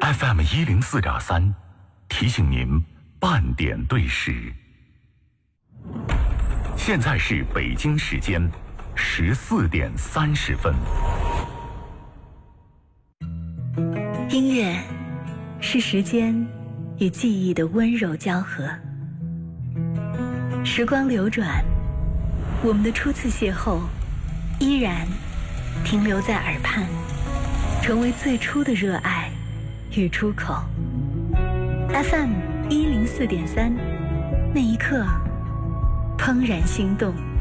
FM104.3，提醒您半点对时。现在是北京时间14点30分。 音乐是时间与记忆的温柔交合。时光流转，我们的初次邂逅依然停留在耳畔，成为最初的热爱与出口。FM104.3，那一刻怦然心动。